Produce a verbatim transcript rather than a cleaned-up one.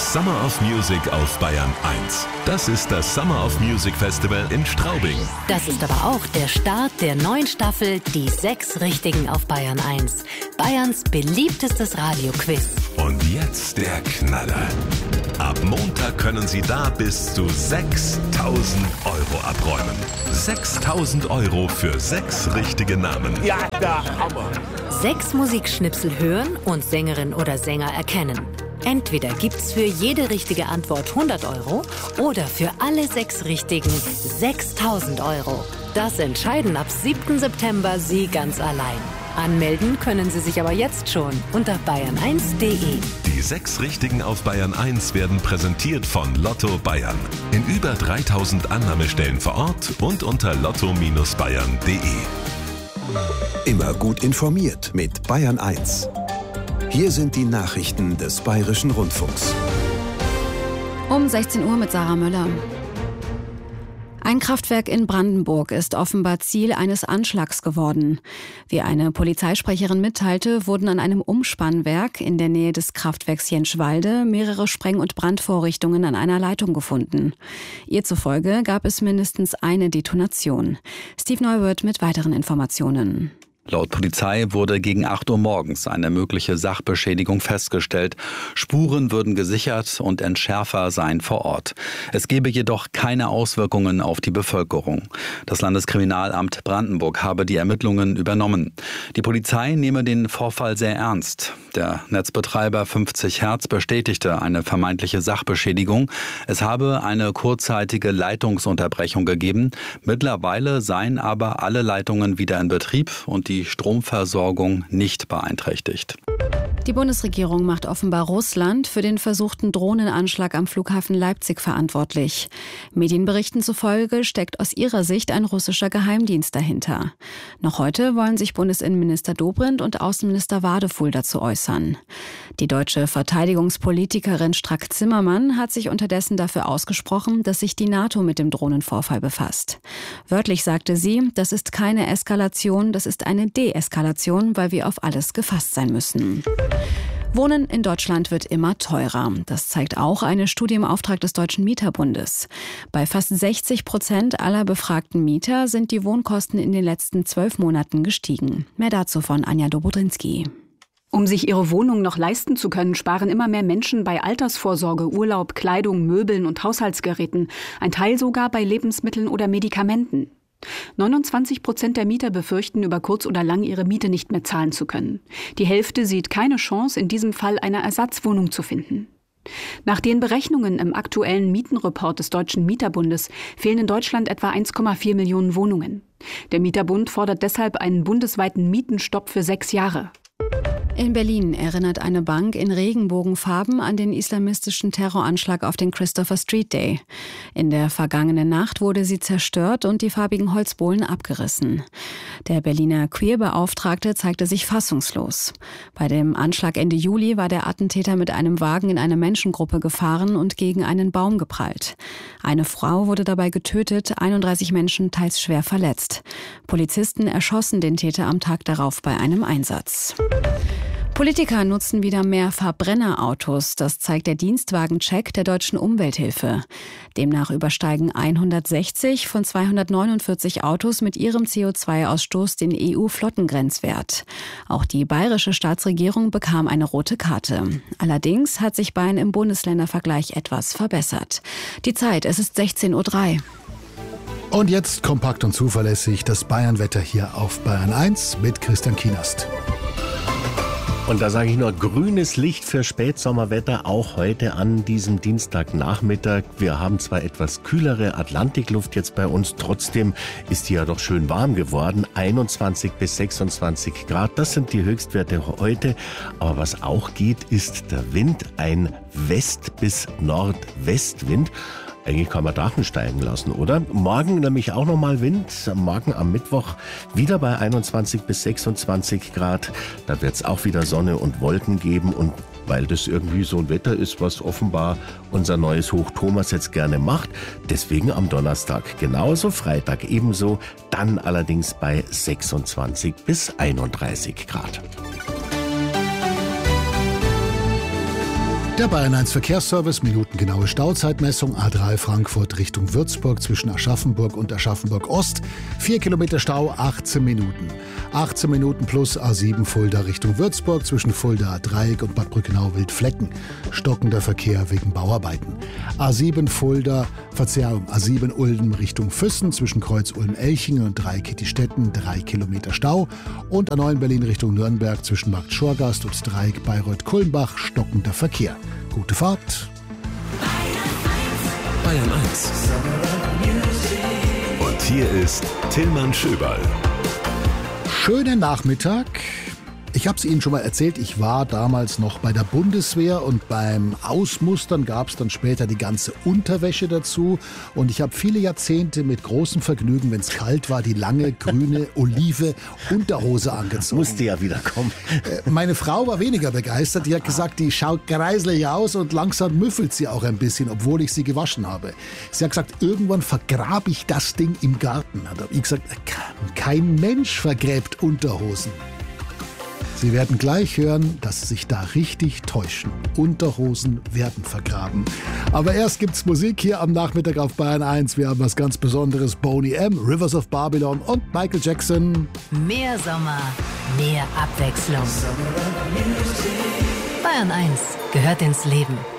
Summer of Music auf Bayern eins. Das ist das Summer of Music Festival in Straubing. Das ist aber auch der Start der neuen Staffel Die sechs Richtigen auf Bayern eins. Bayerns beliebtestes Radioquiz. Und jetzt der Knaller. Ab Montag können Sie da bis zu sechstausend Euro abräumen. sechstausend Euro für sechs richtige Namen. Ja, der Hammer. Sechs Musikschnipsel hören und Sängerin oder Sänger erkennen. Entweder gibt's für jede richtige Antwort hundert Euro oder für alle sechs Richtigen sechstausend Euro. Das entscheiden ab siebten September Sie ganz allein. Anmelden können Sie sich aber jetzt schon unter bayern eins punkt de. Die sechs Richtigen auf Bayern eins werden präsentiert von Lotto Bayern. In über dreitausend Annahmestellen vor Ort und unter lotto Bindestrich bayern punkt de. Immer gut informiert mit Bayern eins. Hier sind die Nachrichten des Bayerischen Rundfunks. Um sechzehn Uhr mit Sarah Müller. Ein Kraftwerk in Brandenburg ist offenbar Ziel eines Anschlags geworden. Wie eine Polizeisprecherin mitteilte, wurden an einem Umspannwerk in der Nähe des Kraftwerks Jenschwalde mehrere Spreng- und Brandvorrichtungen an einer Leitung gefunden. Ihr zufolge gab es mindestens eine Detonation. Steve Neuwirth mit weiteren Informationen. Laut Polizei wurde gegen acht Uhr morgens eine mögliche Sachbeschädigung festgestellt. Spuren würden gesichert und Entschärfer seien vor Ort. Es gebe jedoch keine Auswirkungen auf die Bevölkerung. Das Landeskriminalamt Brandenburg habe die Ermittlungen übernommen. Die Polizei nehme den Vorfall sehr ernst. Der Netzbetreiber fünfzig Hertz bestätigte eine vermeintliche Sachbeschädigung. Es habe eine kurzzeitige Leitungsunterbrechung gegeben. Mittlerweile seien aber alle Leitungen wieder in Betrieb und die Stromversorgung nicht beeinträchtigt. Die Bundesregierung macht offenbar Russland für den versuchten Drohnenanschlag am Flughafen Leipzig verantwortlich. Medienberichten zufolge steckt aus ihrer Sicht ein russischer Geheimdienst dahinter. Noch heute wollen sich Bundesinnenminister Dobrindt und Außenminister Wadefuhl dazu äußern. Die deutsche Verteidigungspolitikerin Strack-Zimmermann hat sich unterdessen dafür ausgesprochen, dass sich die NATO mit dem Drohnenvorfall befasst. Wörtlich sagte sie, das ist keine Eskalation, das ist eine Deeskalation, weil wir auf alles gefasst sein müssen. Wohnen in Deutschland wird immer teurer. Das zeigt auch eine Studie im Auftrag des Deutschen Mieterbundes. Bei fast sechzig Prozent aller befragten Mieter sind die Wohnkosten in den letzten zwölf Monaten gestiegen. Mehr dazu von Anja Dobodrinski. Um sich ihre Wohnung noch leisten zu können, sparen immer mehr Menschen bei Altersvorsorge, Urlaub, Kleidung, Möbeln und Haushaltsgeräten. Ein Teil sogar bei Lebensmitteln oder Medikamenten. neunundzwanzig Prozent der Mieter befürchten, über kurz oder lang ihre Miete nicht mehr zahlen zu können. Die Hälfte sieht keine Chance, in diesem Fall eine Ersatzwohnung zu finden. Nach den Berechnungen im aktuellen Mietenreport des Deutschen Mieterbundes fehlen in Deutschland etwa eins Komma vier Millionen Wohnungen. Der Mieterbund fordert deshalb einen bundesweiten Mietenstopp für sechs Jahre. In Berlin erinnert eine Bank in Regenbogenfarben an den islamistischen Terroranschlag auf den Christopher Street Day. In der vergangenen Nacht wurde sie zerstört und die farbigen Holzbohlen abgerissen. Der Berliner Queerbeauftragte zeigte sich fassungslos. Bei dem Anschlag Ende Juli war der Attentäter mit einem Wagen in eine Menschengruppe gefahren und gegen einen Baum geprallt. Eine Frau wurde dabei getötet, einunddreißig Menschen teils schwer verletzt. Polizisten erschossen den Täter am Tag darauf bei einem Einsatz. Politiker nutzen wieder mehr Verbrennerautos. Das zeigt der Dienstwagencheck der Deutschen Umwelthilfe. Demnach übersteigen hundertsechzig von zweihundertneunundvierzig Autos mit ihrem C O zwei Ausstoß den E U-Flottengrenzwert. Auch die bayerische Staatsregierung bekam eine rote Karte. Allerdings hat sich Bayern im Bundesländervergleich etwas verbessert. Die Zeit, es ist sechzehn Uhr drei. Und jetzt kompakt und zuverlässig das Bayernwetter hier auf Bayern eins mit Christian Kienast. Und da sage ich nur grünes Licht für Spätsommerwetter, auch heute an diesem Dienstagnachmittag. Wir haben zwar etwas kühlere Atlantikluft jetzt bei uns, trotzdem ist die ja doch schön warm geworden. einundzwanzig bis sechsundzwanzig Grad, das sind die Höchstwerte heute. Aber was auch geht, ist der Wind, ein West- bis Nordwestwind. Eigentlich kann man Drachen steigen lassen, oder? Morgen nämlich auch nochmal Wind. Morgen am Mittwoch wieder bei einundzwanzig bis sechsundzwanzig Grad. Da wird es auch wieder Sonne und Wolken geben. Und weil das irgendwie so ein Wetter ist, was offenbar unser neues Hoch Thomas jetzt gerne macht, deswegen am Donnerstag genauso, Freitag ebenso. Dann allerdings bei sechsundzwanzig bis einunddreißig Grad. Der Bayern eins Verkehrsservice, minutengenaue Stauzeitmessung, A drei Frankfurt Richtung Würzburg zwischen Aschaffenburg und Aschaffenburg Ost. vier Kilometer Stau, achtzehn Minuten. achtzehn Minuten plus A sieben Fulda Richtung Würzburg zwischen Fulda Dreieck und Bad Brückenau-Wildflecken. Stockender Verkehr wegen Bauarbeiten. A sieben Fulda, Verzeihung, A sieben Ulden Richtung Füssen zwischen Kreuz Ulm-Elchingen und Dreieck-Kittistetten, drei Kilometer Stau. Und A neun Berlin Richtung Nürnberg zwischen Markt Schorgast und Dreieck Bayreuth-Kulmbach, stockender Verkehr. Gute Fahrt. Bayern eins. Und hier ist Tillmann Schöberl. Schönen Nachmittag. Ich habe es Ihnen schon mal erzählt, ich war damals noch bei der Bundeswehr und beim Ausmustern gab es dann später die ganze Unterwäsche dazu. Und ich habe viele Jahrzehnte mit großem Vergnügen, wenn es kalt war, die lange grüne Olive Unterhose angezogen. Musste ja wieder kommen. Meine Frau war weniger begeistert. Die hat gesagt, die schaut greiselig aus und langsam müffelt sie auch ein bisschen, obwohl ich sie gewaschen habe. Sie hat gesagt, irgendwann vergrabe ich das Ding im Garten. Da habe ich gesagt, kein Mensch vergräbt Unterhosen. Sie werden gleich hören, dass Sie sich da richtig täuschen. Unterhosen werden vergraben. Aber erst gibt's Musik hier am Nachmittag auf Bayern eins. Wir haben was ganz Besonderes. Boney M., Rivers of Babylon und Michael Jackson. Mehr Sommer, mehr Abwechslung. Bayern eins gehört ins Leben.